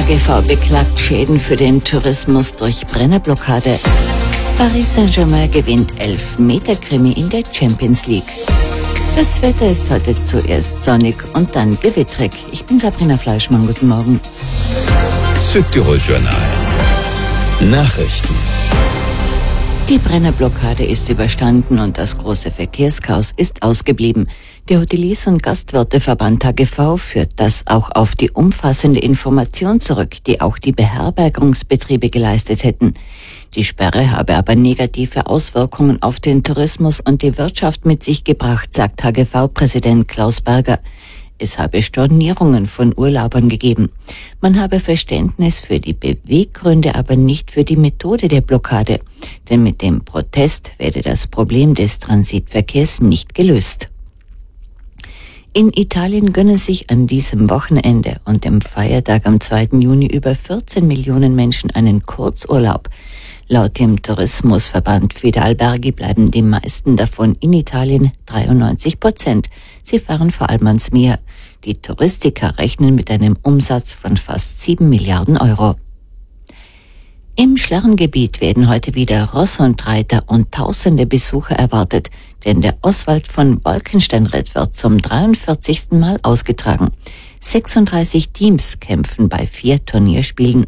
KGV beklagt Schäden für den Tourismus durch Brennerblockade. Paris Saint-Germain gewinnt 11-Meter-Krimi in der Champions League. Das Wetter ist heute zuerst sonnig und dann gewittrig. Ich bin Sabrina Fleischmann, guten Morgen. Südtirol Journal. Nachrichten. Die Brennerblockade ist überstanden und das große Verkehrschaos ist ausgeblieben. Der Hoteliers- und Gastwirteverband HGV führt das auch auf die umfassende Information zurück, die auch die Beherbergungsbetriebe geleistet hätten. Die Sperre habe aber negative Auswirkungen auf den Tourismus und die Wirtschaft mit sich gebracht, sagt HGV-Präsident Klaus Berger. Es habe Stornierungen von Urlaubern gegeben. Man habe Verständnis für die Beweggründe, aber nicht für die Methode der Blockade. Denn mit dem Protest werde das Problem des Transitverkehrs nicht gelöst. In Italien gönnen sich an diesem Wochenende und dem Feiertag am 2. Juni über 14 Millionen Menschen einen Kurzurlaub. Laut dem Tourismusverband Federalberghi bleiben die meisten davon in Italien, 93%. Sie fahren vor allem ans Meer. Die Touristiker rechnen mit einem Umsatz von fast 7 Milliarden Euro. Im Schlarrengebiet werden heute wieder Ross und Reiter und tausende Besucher erwartet, denn der Oswald von Wolkensteinritt wird zum 43. Mal ausgetragen. 36 Teams kämpfen bei 4 Turnierspielen